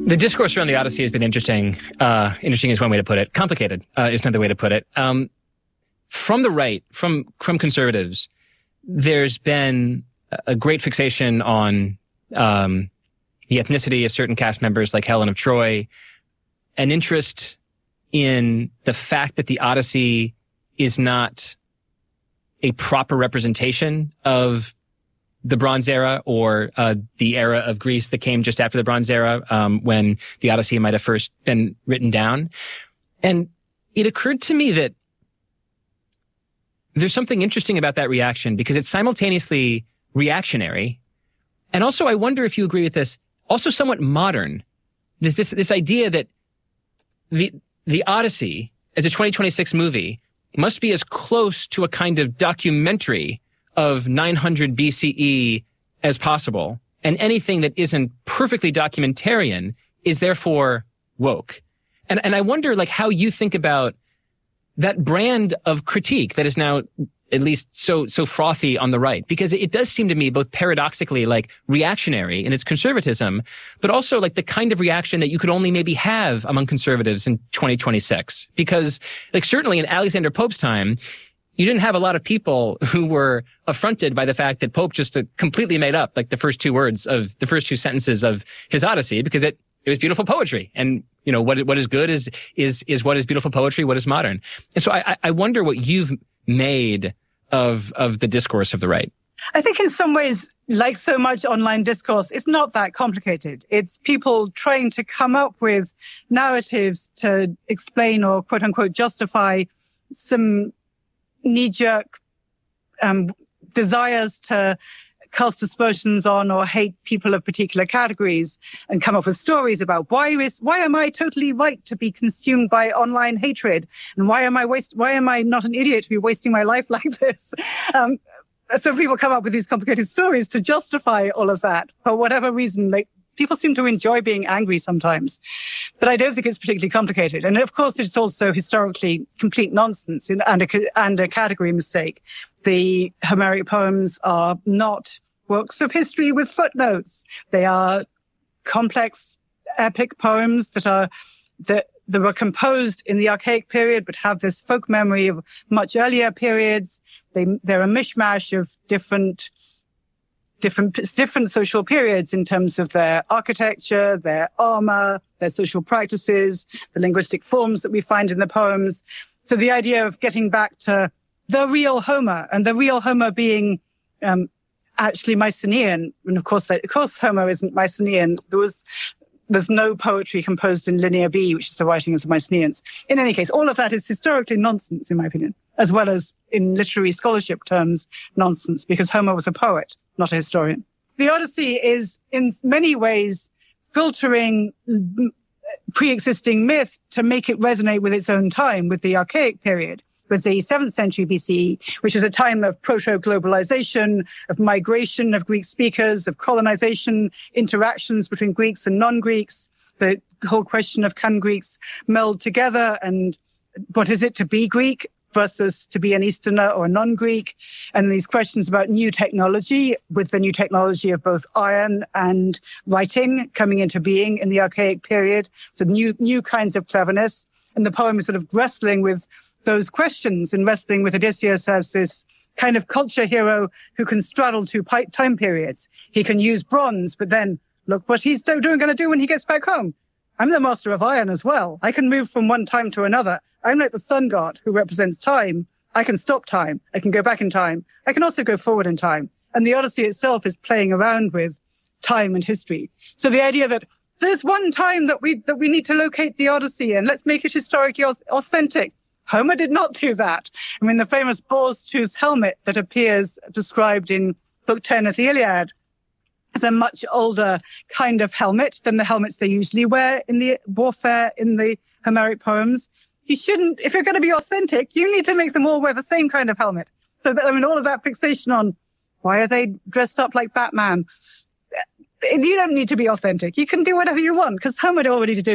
The discourse around the Odyssey has been interesting. Interesting is one way to put it. Complicated is another way to put it. From the right, from conservatives, there's been a great fixation on the ethnicity of certain cast members like Helen of Troy, an interest in the fact that the Odyssey is not a proper representation of the Bronze Era or the era of Greece that came just after the Bronze Era, when the Odyssey might have first been written down. And it occurred to me that there's something interesting about that reaction because it's simultaneously reactionary, and also, I wonder if you agree with this, also somewhat modern. This idea that the Odyssey as a 2026 movie must be as close to a kind of documentary of 900 BCE as possible, and anything that isn't perfectly documentarian is therefore woke. And I wonder, like, how you think about that brand of critique that is now at least so frothy on the right, because it does seem to me both paradoxically like reactionary in its conservatism, but also like the kind of reaction that you could only maybe have among conservatives in 2026. Because like certainly in Alexander Pope's time, you didn't have a lot of people who were affronted by the fact that Pope just completely made up like the first two sentences of his Odyssey, because it was beautiful poetry. And, you know, what is good is what is beautiful poetry, what is modern. And so I wonder what you've made of the discourse of the right. I think in some ways, like so much online discourse, it's not that complicated. It's people trying to come up with narratives to explain or quote unquote justify some knee-jerk desires to cast aspersions on or hate people of particular categories and come up with stories about why am I totally right to be consumed by online hatred? And why am I not an idiot to be wasting my life like this? So people come up with these complicated stories to justify all of that for whatever reason. Like, people seem to enjoy being angry sometimes, but I don't think it's particularly complicated. And of course, it's also historically complete nonsense and a category mistake. The Homeric poems are not works of history with footnotes. They are complex, epic poems that were composed in the archaic period, but have this folk memory of much earlier periods. They're a mishmash of different social periods in terms of their architecture, their armor, their social practices, the linguistic forms that we find in the poems. So the idea of getting back to the real Homer, and the real Homer being actually Mycenaean, and of course Homer isn't Mycenaean. There's no poetry composed in Linear B, which is the writing of the Mycenaeans. In any case, all of that is historically nonsense, in my opinion, as well as in literary scholarship terms, nonsense, because Homer was a poet, not a historian. The Odyssey is in many ways filtering pre-existing myth to make it resonate with its own time, with the archaic period, with the 7th century BCE, which is a time of proto-globalization, of migration of Greek speakers, of colonization, interactions between Greeks and non-Greeks, the whole question of can Greeks meld together, and what is it to be Greek versus to be an Easterner or a non-Greek, and these questions about new technology, with the new technology of both iron and writing coming into being in the archaic period, so new kinds of cleverness. And the poem is sort of wrestling with those questions and wrestling with Odysseus as this kind of culture hero who can straddle two time periods. He can use bronze, but then look what he's going to do when he gets back home. I'm the master of iron as well. I can move from one time to another. I'm like the sun god who represents time. I can stop time. I can go back in time. I can also go forward in time. And the Odyssey itself is playing around with time and history. So the idea that there's one time that we need to locate the Odyssey and let's make it historically authentic. Homer did not do that. I mean, the famous boar's tooth helmet that appears described in Book 10 of the Iliad is a much older kind of helmet than the helmets they usually wear in the warfare in the Homeric poems. You shouldn't, if you're going to be authentic, you need to make them all wear the same kind of helmet. So that, I mean, all of that fixation on why are they dressed up like Batman? You don't need to be authentic. You can do whatever you want, because Homer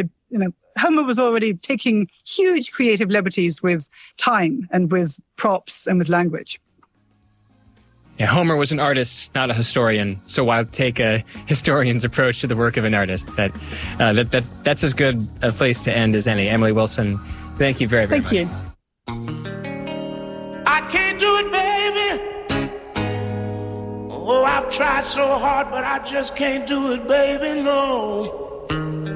was already taking huge creative liberties with time and with props and with language. Yeah, Homer was an artist, not a historian. So I'll take a historian's approach to the work of an artist. That's as good a place to end as any. Emily Wilson, thank you very, very much. Thank you. I can't do it, baby. Oh, I've tried so hard, but I just can't do it, baby, no.